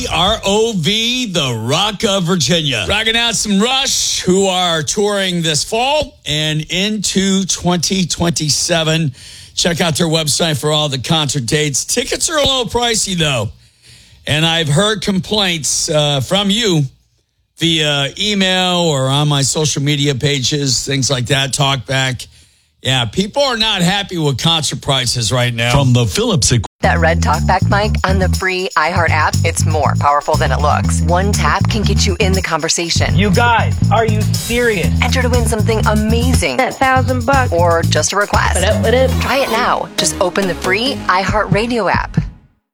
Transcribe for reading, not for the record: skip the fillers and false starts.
ROV, the Rock of Virginia. Rocking out some Rush, who are touring this fall and into 2027. Check out their website for all the concert dates. Tickets are a little pricey, though. And I've heard complaints from you via email or on my social media pages, things like that, talk back. Yeah, people are not happy with concert prices right now. From the Philips That red talkback mic on the free iHeart app, it's more powerful than it looks. One tap can get you in the conversation. You guys, are you serious? Enter to win something amazing. That $1,000. Or just a request. What up? Try it now. Just open the free iHeart Radio app.